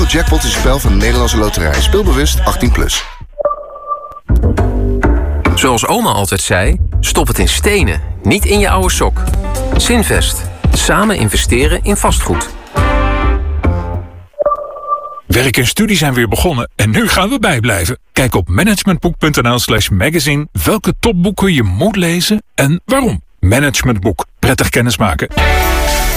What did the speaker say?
Eurojackpot is een spel van de Nederlandse Loterij. Speel bewust 18+. Zoals oma altijd zei, stop het in stenen, niet in je oude sok. Zinvest. Samen investeren in vastgoed. Werk en studie zijn weer begonnen en nu gaan we bijblijven. Kijk op managementboek.nl/magazine welke topboeken je moet lezen en waarom. Managementboek. Prettig kennismaken.